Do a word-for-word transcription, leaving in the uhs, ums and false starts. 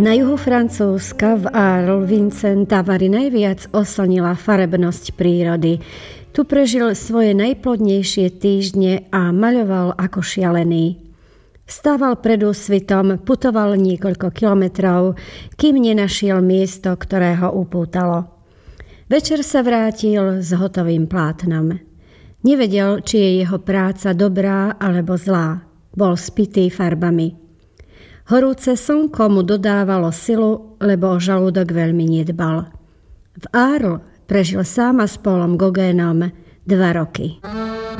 Na juhu Francúzska v Arles Vincenta Vary najviac oslnila farebnosť prírody. Tu prežil svoje najplodnejšie týždne a maľoval ako šialený. Stával pred úsvitom, putoval niekoľko kilometrov, kým nenašiel miesto, ktoré ho upútalo. Večer sa vrátil s hotovým plátnom. Nevedel, či je jeho práca dobrá alebo zlá. Bol spitý farbami. Horúce slnko mu dodávalo silu, lebo o žalúdok veľmi nedbal. V Arles prežil sám a s Paulom Gauguinom dva roky.